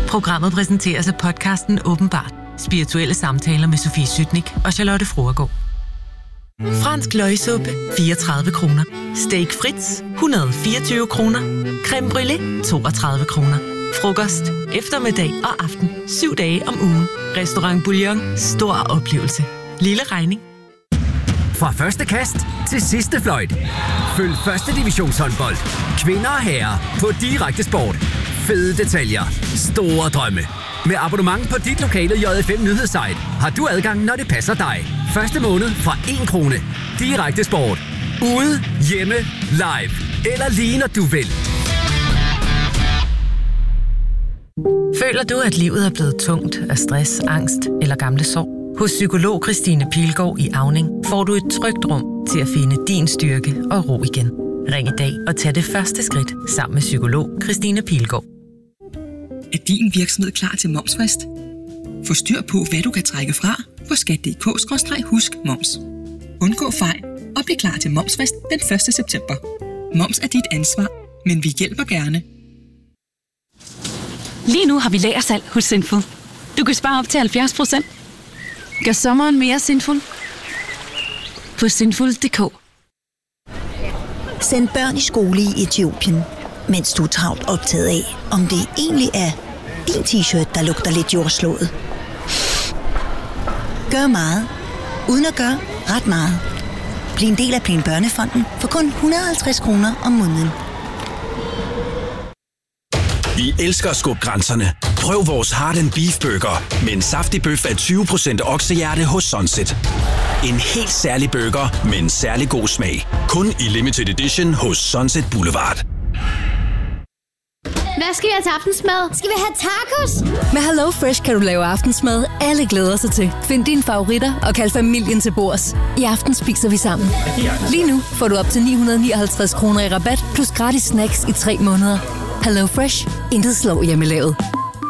Programmet præsenteres af podcasten Åbenbart. Spirituelle samtaler med Sofie Sytnik og Charlotte Fruergaard. Fransk løgsuppe, 34 kroner. Steak Fritz, 124 kroner. Creme brûlée, 32 kroner. Frokost, eftermiddag og aften. 7 dage om ugen. Restaurant Bouillon. Stor oplevelse. Lille regning. Fra første kast til sidste fløjt. Følg første divisionshåndbold. Kvinder og herrer på Direkte Sport. Fede detaljer. Store drømme. Med abonnement på dit lokale JFM nyhedssite har du adgang, når det passer dig. Første måned fra 1 krone. Direkte Sport. Ude, hjemme, live. Eller lige når du vil. Føler du, at livet er blevet tungt af stress, angst eller gamle sår? Hos psykolog Christine Pilgaard i Auning får du et trygt rum til at finde din styrke og ro igen. Ring i dag og tag det første skridt sammen med psykolog Christine Pilgaard. Er din virksomhed klar til momsfrist? Få styr på, hvad du kan trække fra på skat.dk/husk-moms. Undgå fejl og bliv klar til momsfrist den 1. september. Moms er dit ansvar, men vi hjælper gerne. Lige nu har vi lagersalg hos Sinful. Du kan spare op til 70%. Gør sommeren mere sinful på sinful.dk. Send børn i skole i Etiopien, mens du er travlt optaget af, om det egentlig er din t-shirt, der lugter lidt jordslået. Gør meget, uden at gøre ret meget. Bliv en del af Plan Børnefonden for kun 150 kroner om måneden. Vi elsker at skubbe grænserne. Prøv vores Heart & Beef Burger med en saftig bøf af 20% oksehjerte hos Sunset. En helt særlig burger med en særlig god smag. Kun i limited edition hos Sunset Boulevard. Hvad skal vi have til aftensmad? Skal vi have tacos? Med Hello Fresh kan du lave aftensmad, alle glæder sig til. Find dine favoritter og kald familien til bords. I aften spiser vi sammen. Lige nu får du op til 959 kroner i rabat, plus gratis snacks i 3 måneder. Hello Fresh. Intet slår hjemmelavet.